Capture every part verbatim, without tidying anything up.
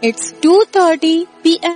It's two thirty p m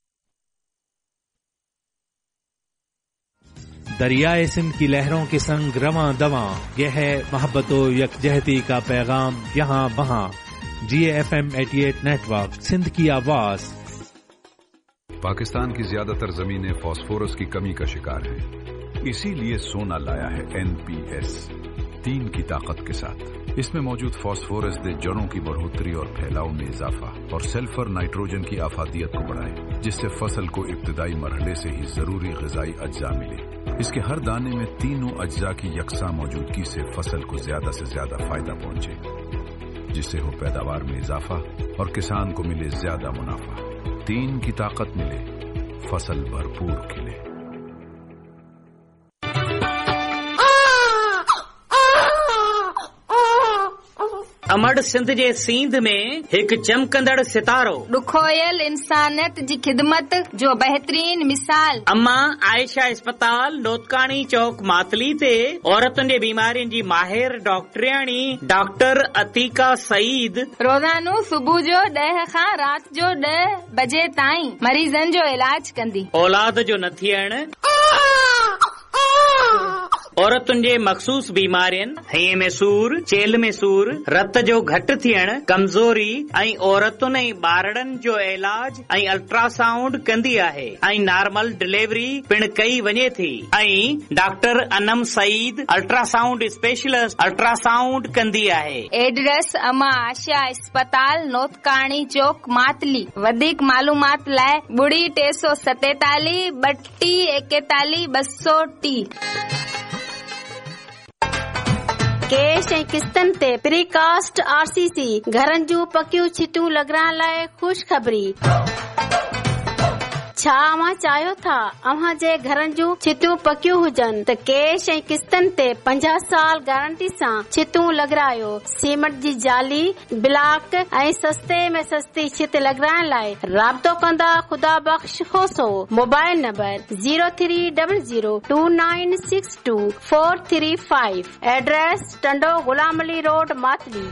दरियाए Sindh की लहरों के संग रवां दवां, यह है मोहब्बतो यकजहती का पैगाम यहाँ वहाँ। जी F M eighty eight network, Sindh की आवाज। पाकिस्तान की ज्यादातर जमीनें फास्फोरस की कमी का शिकार हैं। इसीलिए सोना लाया है एन पी एस तीन की ताकत के साथ। इसमें मौजूद फास्फोरस दे जड़ों की बढ़ोतरी और फैलाव में इजाफा और सल्फर नाइट्रोजन की आफादियत को बढ़ाए, जिससे फसल को इब्तदाई मरहले से ही जरूरी ग़िज़ाई अज्जा मिले। इसके हर दाने में तीनों अज्जा की यकसा मौजूदगी से फसल को ज्यादा से ज्यादा फायदा पहुंचे, जिससे हो पैदावार में इजाफा और किसान को मिले ज्यादा मुनाफा। तीन की ताकत मिले, फसल भरपूर खिले। अमड़ सिंध जे सींध में एक चमकंदड़ सितारो, ॾुखोयल इंसानियत जी खिदमत जो बहितरीन मिसाल। अम्मा आयशा अस्पताल लोतकानी चौक मातली ते औरतुनि जे बीमारियुनि जी माहिर डॉक्टरियाणी डॉक्टर अतीका सईद रोज़ानो सुबुह जो ॾह खां राति जो ॾह बजे ताईं मरीज़नि जो इलाज कंदी। औलाद जो न थियण, औरतुनि जे मखसूस बीमारियुनि, हईअ में सूर, चेल में सूर, रत जो घटि थियण, कमज़ोरी ऐं औरतुनि ऐं ॿारड़नि जो इलाज ऐं अल्ट्रासाउंड कंदी आहे ऐं नॉर्मल डिलीवरी पिण कई वञे थी। ऐं doctor Anam Saeed ultrasound specialist ultrasound कंदी आहे। एड्रेस अमा आशा अस्पताल नोतकाणी चौक मातली। वधीक मालूमात लाइ ॿुड़ी टे सौ सतेतालीह ॿटी एकतालीह ॿ सौ टी। कैश ऐं किस्तनि ते प्रीकास्ट आर सी सी घरनि जूं पकियूं छितूं लॻाइण लाइ ख़ुशि ख़बरी। छा अव्हां चाहियो था अव्हां जे घरनि जूं छितूं पकियूं हुजनि त कैश ऐं किस्तनि ते पंजाह साल गारंटी सां छितूं लॻारायो। सीमेंट जी जाली, ब्लॉक ऐं सस्ते में सस्ती छित लॻाइण लाइ राब्तो कंदा खुदा बख़्श होसो। Mobile number zero three double zero two nine six two four three five. Address Tando Ghulam Ali road Matali.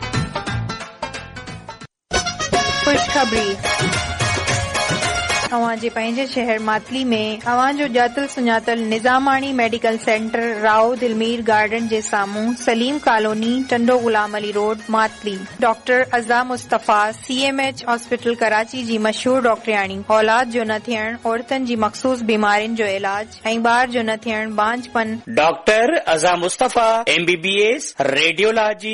ख़ुशख़बरी अवां जे पंहिंजे शहर मातली में अवां जो ॼातल सुञातल निज़ामाणी मेडिकल सेंटर राओ दिलमीर गार्डन जे साम्हूं Salim colony Tando Ghulam Ali road Matali. Doctor अज़ा Mustafa C M H hospital Karachi जी मशहूर डॉक्टरियाणी, औलाद जो न थियण, औरतुनि जी मखसूस बीमारियुनि जो इलाज ऐं ॿार जो न थियण, बांझपन। डॉक्टर अज़ा Mustafa M B B S radiology